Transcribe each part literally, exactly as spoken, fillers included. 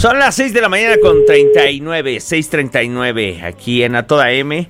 Son las seis de la mañana con treinta y nueve, seis treinta y nueve, aquí en A Toda M.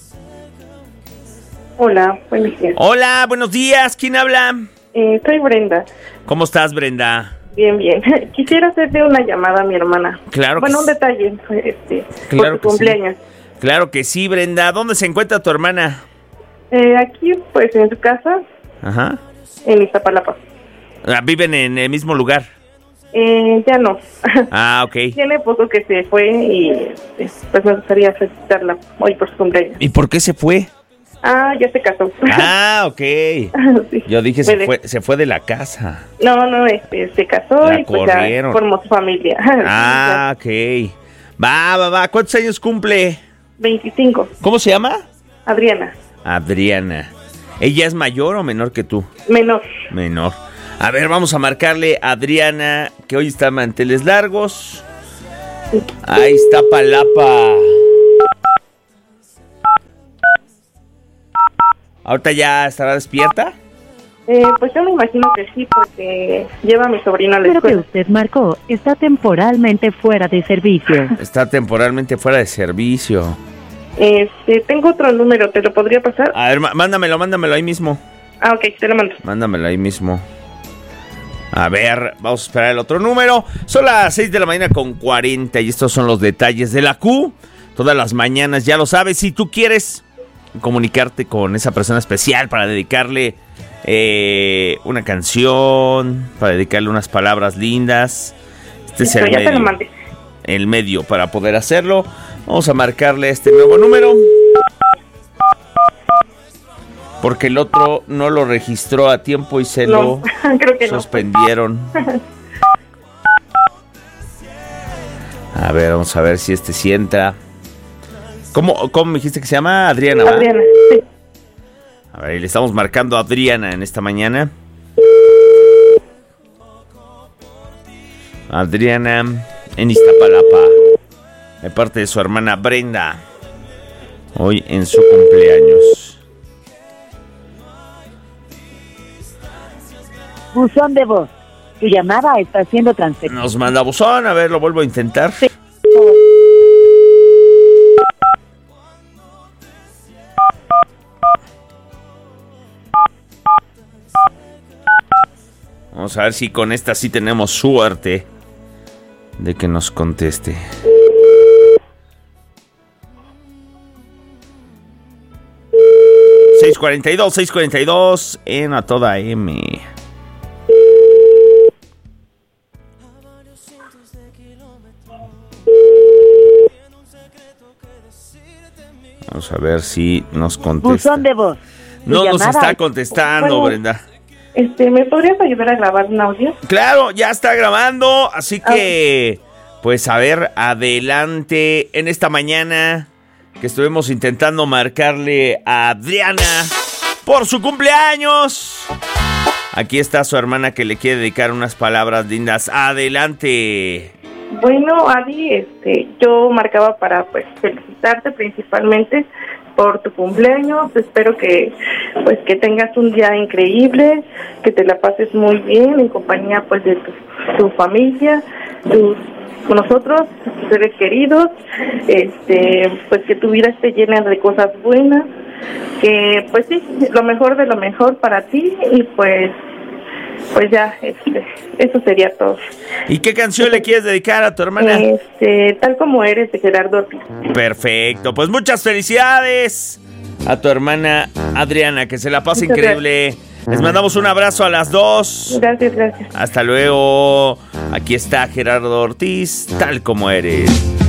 Hola, buenos días. Hola, buenos días, ¿quién habla? Eh, soy Brenda. ¿Cómo estás, Brenda? Bien, bien. Quisiera hacerle una llamada a mi hermana. Claro Bueno, que un detalle, este, Claro por que su cumpleaños. sí. Claro que sí, Brenda. ¿Dónde se encuentra tu hermana? Eh, aquí, pues, en su casa, Ajá. en Iztapalapa. Ah, ¿viven en el mismo lugar? Eh, ya no. Ah, ok. Tiene poco que se fue y, este, pues, me gustaría felicitarla hoy por su cumpleaños. ¿Y por qué se fue? Ah, ya se casó. Ah, ok. Sí. Yo dije, se Me fue, se fue de la casa. No, no, este, se casó La y pues ya corrieron. formó su familia. Ah, ok. Va, va, va. ¿Cuántos años cumple? veinticinco. ¿Cómo se llama? Adriana. Adriana. ¿Ella es mayor o menor que tú? Menor. Menor. A ver, vamos a marcarle a Adriana, que hoy está manteles largos. Ahí está Palapa. ¿Ahorita ya estará despierta? Eh, pues yo me imagino que sí, porque lleva a mi sobrino a la Pero que escuela. usted marcó está temporalmente fuera de servicio. Está temporalmente fuera de servicio. Este, tengo otro número, ¿te lo podría pasar? A ver, má- mándamelo, mándamelo ahí mismo. Ah, ok, te lo mando. Mándamelo ahí mismo. A ver, vamos a esperar el otro número. Son las seis de la mañana con cuarenta y estos son los detalles de la Q. Todas las mañanas, ya lo sabes, si tú quieres comunicarte con esa persona especial para dedicarle eh, una canción, para dedicarle unas palabras lindas. Este es Listo, el ya te lo medio, mandé. el medio para poder hacerlo. Vamos a marcarle este nuevo número, porque el otro no lo registró a tiempo y se No, lo creo que no. suspendieron. A ver, vamos a ver si este sí entra. ¿Cómo, cómo me dijiste que se llama? Adriana, ¿va? Adriana, sí. A ver, le estamos marcando a Adriana en esta mañana. Adriana en Iztapalapa, de parte de su hermana Brenda, hoy en su cumpleaños. Buzón de voz. Tu llamada está siendo transferida. Nos manda buzón, a ver, lo vuelvo a intentar. Sí. Vamos a ver si con esta sí tenemos suerte de que nos conteste. seis cuarenta y dos, seis cuarenta y dos en A Toda M. Vamos a ver si nos contesta. Buzón de voz. Tu No nos llamada está es- contestando, Bueno. Brenda. Este, ¿me podrías ayudar a grabar un audio? Claro, ya está grabando, así que, pues a ver, adelante en esta mañana que estuvimos intentando marcarle a Adriana por su cumpleaños. Aquí está su hermana que le quiere dedicar unas palabras lindas. Adelante. Bueno, Adi, este, yo marcaba para, pues, felicitarte principalmente por tu cumpleaños. Espero que, pues, que tengas un día increíble, que te la pases muy bien en compañía, pues, de tu, tu familia, tus, con nosotros, tus seres queridos. Este, pues, que tu vida esté llena de cosas buenas, que, pues, sí, lo mejor de lo mejor para ti y, pues, pues ya, este, eso sería todo. ¿Y qué canción le quieres dedicar a tu hermana? Este, tal como eres, de Gerardo Ortiz. Perfecto, pues muchas felicidades a tu hermana Adriana, que se la pase Muchas increíble. Les mandamos un abrazo a las dos. Gracias, gracias. Hasta luego. Aquí está Gerardo Ortiz, tal como eres.